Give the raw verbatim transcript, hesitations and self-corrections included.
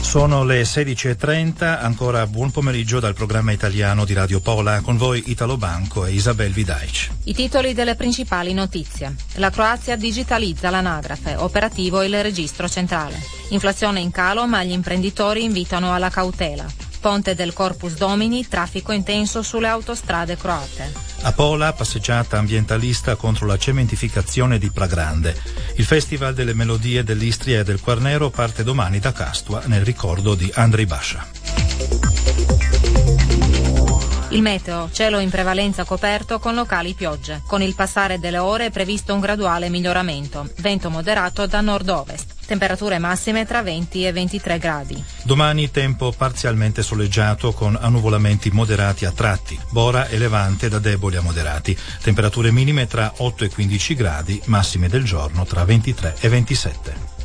Sono le sedici e trenta, ancora buon pomeriggio dal programma italiano di Radio Pola, con voi Italo Banco e Isabel Vidaic. I titoli delle principali notizie. La Croazia digitalizza l'anagrafe, operativo il registro centrale. Inflazione in calo, ma gli imprenditori invitano alla cautela. Ponte del Corpus Domini, traffico intenso sulle autostrade croate. A Pola, passeggiata ambientalista contro la cementificazione di Pragrande. Il Festival delle Melodie dell'Istria e del Quarnero parte domani da Castua nel ricordo di Andrei Bascia. Il meteo, cielo in prevalenza coperto con locali piogge. Con il passare delle ore è previsto un graduale miglioramento. Vento moderato da nord-ovest. Temperature massime tra venti e ventitré gradi. Domani tempo parzialmente soleggiato con annuvolamenti moderati a tratti. Bora e Levante da deboli a moderati. Temperature minime tra otto e quindici gradi, massime del giorno tra ventitré e ventisette.